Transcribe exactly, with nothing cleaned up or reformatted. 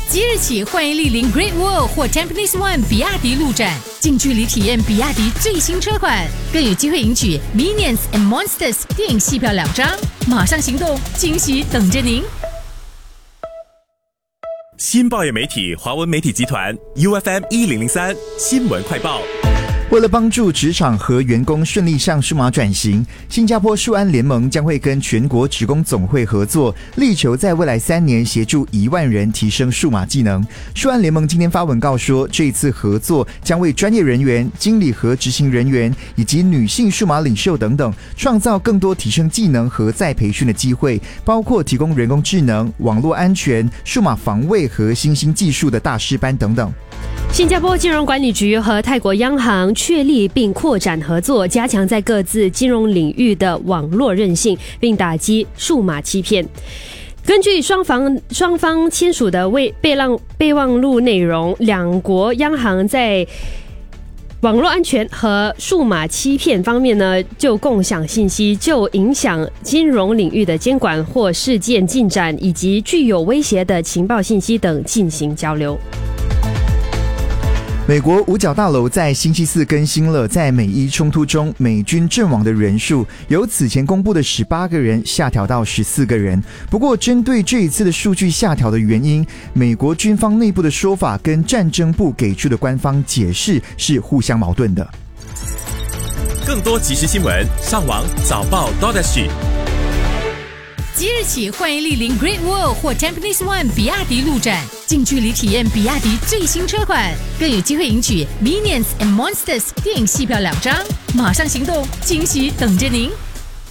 即日起，欢迎莅临 Great Wall 或 Tampines One 比亚迪路展，近距离体验比亚迪最新车款，更有机会赢取 Minions and Monsters 电影戏票两张。马上行动，惊喜等着您！ 新报业媒体华文媒体集团 U F M 一零零三新闻快报。 为了帮助职场和员工顺利向数码转型，新加坡数安联盟将会跟全国职工总会合作，力求在未来三年协助一万人提升数码技能。数安联盟今天发文告说，这一次合作将为专业人员、经理和执行人员以及女性数码领袖等等，创造更多提升技能和再培训的机会，包括提供人工智能、网络安全、数码防卫和新兴技术的大师班等等。 新加坡金融管理局和泰国央行确立并扩展合作，加强在各自金融领域的网络韧性，并打击数码欺骗。根据双方双方签署的备忘备忘录内容，两国央行在网络安全和数码欺骗方面呢，就共享信息，就影响金融领域的监管或事件进展，以及具有威胁的情报信息等进行交流。 美国五角大楼在星期四更新了在美伊冲突中美军阵亡的人数，由此前公布的十八个人下调到十四个人。不过，针对这一次的数据下调的原因，美国军方内部的说法跟战争部给出的官方解释是互相矛盾的。 更多即时新闻，上网早报 .sg。 即日起，欢迎莅临 Great Wall 或 Tampines One 比亚迪路展，近距离体验比亚迪最新车款，更有机会赢取 Minions and Monsters 电影戏票两张。马上行动，惊喜等着您！